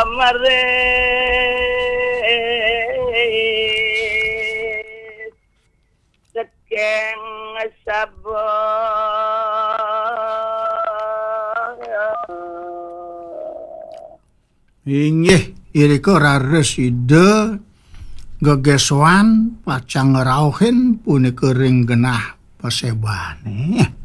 pamaris sekeng Inggih, irika rares ide gegeswan pacang ngrauhin punika ring genah pasebane.